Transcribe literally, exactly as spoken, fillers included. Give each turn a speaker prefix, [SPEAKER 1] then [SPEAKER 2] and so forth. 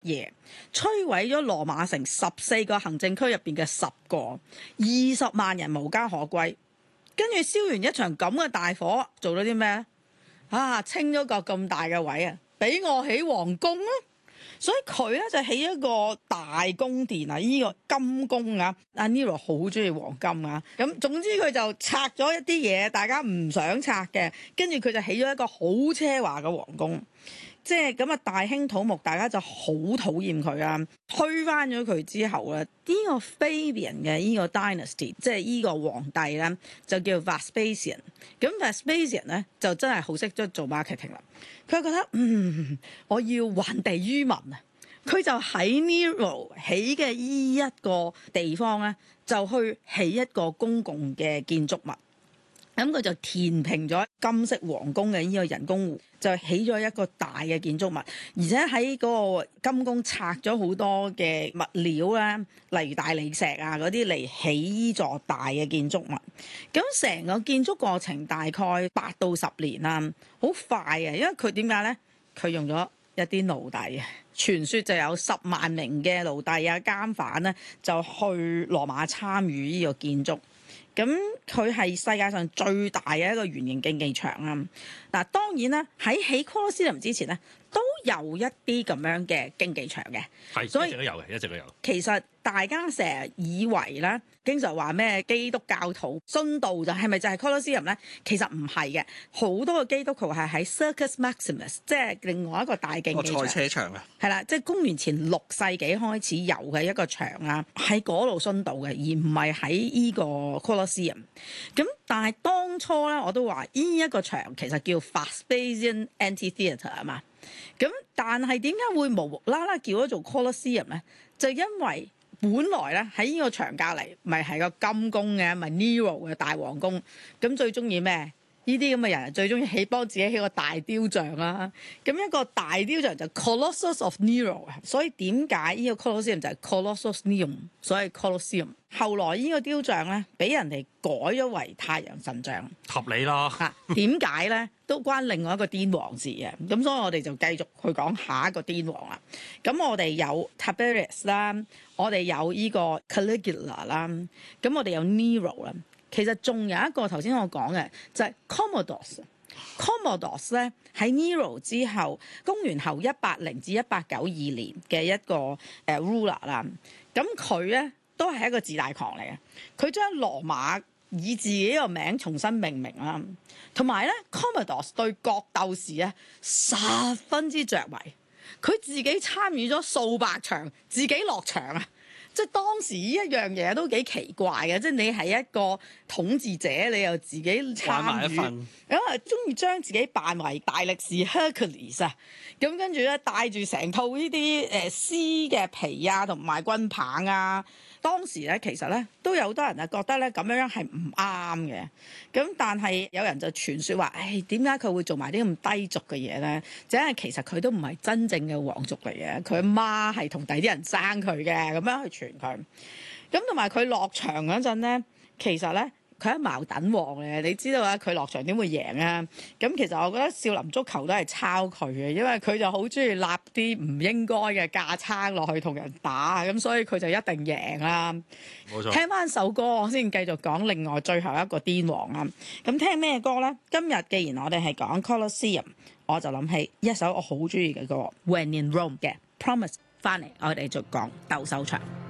[SPEAKER 1] 嘢，摧毀咗羅馬城十四個行政區入邊嘅十個，二十萬人無家可歸。跟住燒完一場咁嘅大火，做咗啲咩？啊，清咗個咁大嘅位啊，俾我起皇宮啊！所以佢咧就起一個大宮殿啊，呢、這個金宮啊，阿 Nero 好中意黃金啊。咁總之佢就拆咗一啲嘢，大家唔想拆嘅，跟住佢就起咗一個好奢華嘅皇宮。即係咁啊，大興土木，大家就好討厭佢啊！推翻咗佢之後啊，呢、這個 Fabian 嘅呢個 dynasty，即係呢個皇帝咧，就叫 Vespasian。咁 Vespasian 咧就真係好識得做 marketing 啦。佢覺得嗯，我要還地於民啊！佢就喺 Nero 起嘅呢一個地方咧，就去起一個公共嘅建築物。咁佢就填平咗金色皇宮嘅呢個人工湖，就起咗一個大嘅建築物，而且喺嗰個金宮拆咗好多嘅物料啦，例如大理石啊嗰啲嚟起呢座大嘅建築物。咁成個建築過程大概八到十年啦，好快啊！因為佢點解咧？佢用咗一啲奴隸啊，傳說就有十萬名嘅奴隸啊監犯咧，就去羅馬參與呢個建築。咁佢係世界上最大嘅一個圓形競技場啊！嗱，當然啦，喺起 Colosseum 之前咧，都有一啲咁樣嘅競技場嘅，
[SPEAKER 2] 係，
[SPEAKER 1] 所以
[SPEAKER 2] 一直都有嘅，一直都有。
[SPEAKER 1] 其實大家成日以為咧，經常話咩基督教徒殉道就係咪就係 Colosseum 咧？其實唔係嘅，好多嘅基督徒係喺 Circus Maximus， 即係另外一個大競技場。
[SPEAKER 3] 個賽車場啊，
[SPEAKER 1] 係啦，即係公元前六世紀開始有嘅一個場啊，喺嗰度殉道嘅，而唔係喺依個 Colosseum。咁但係當初咧，我都話依一個場其實叫 Vespasian Amphitheatre 啊嘛。咁但係點解會無啦啦叫咗做 Colosseum 咧？就因為本來咧喺呢個場隔離，咪係個金宮嘅，咪 Nero 嘅大皇宮。咁最中意咩？呢啲咁嘅人最中意起幫自己起個大雕像啦。咁一個大雕像就 Colossus of Nero， 所以點解呢個 Colosseum 就係 Colossus Neum， 所以 Colosseum。後來呢個雕像咧，俾人哋改咗為太陽神像，
[SPEAKER 2] 合理啦。
[SPEAKER 1] 嚇點解咧？都關另外一個癲王事嘅。咁所以我哋就繼續去講下一個癲王啦。咁我哋有 Tiberius 啦，我哋有呢個 Caligula 啦，咁我哋有 Nero 啦。其實仲有一個頭先我講嘅就係、是、Commodus。Commodus 咧喺 Nero 之後，公元後一八零至一八九二年嘅一個誒 ruler 啦。咁佢咧都係一個自大狂嚟嘅，佢將羅馬以自己個名重新命名啦，同埋咧 Commodus 對角鬥士啊十分之着迷，佢自己參與咗數百場，自己落場啊！即係當時呢一樣嘢都幾奇怪嘅，即係你係一個統治者，你又自己參與，咁啊中意將自己扮為大力士 Hercules 啊，咁跟住咧帶住成套呢啲誒獅嘅皮啊，同埋軍棒啊。當時咧其實咧都有好多人啊覺得咧咁樣係唔啱嘅，咁但係有人就傳說話，誒點解佢會做埋啲咁低俗嘅嘢咧？就因為其實佢都唔係真正嘅皇族嚟嘅，佢阿媽係同第啲人生佢嘅，咁樣去傳佢。咁同埋佢落場嗰陣咧，其實咧。佢係矛盾王嘅，你知道啊？佢落場點會贏啊？咁其實我覺得少林足球都係抄佢嘅，因為佢就好中意立啲唔應該嘅架撐落去同人打，咁所以佢就一定贏啦。
[SPEAKER 2] 冇錯。聽
[SPEAKER 1] 翻首歌，我先繼續講另外最後一個癲王啊！咁聽咩歌咧？今日既然我哋係講 Colosseum， 我就諗起一首我好中意嘅歌， When in Rome 嘅 Promise。翻嚟我哋就講鬥獸場。